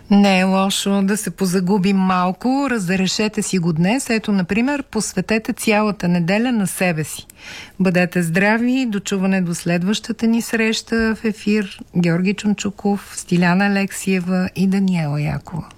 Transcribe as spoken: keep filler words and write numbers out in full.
Не е лошо да се позагубим малко. Разрешете си го днес. Ето, например, посветете цялата неделя на себе си. Бъдете здрави. Дочуване до следващата ни среща в ефир. Георги Чунчуков, Стиляна Алексиева и Даниела Якова.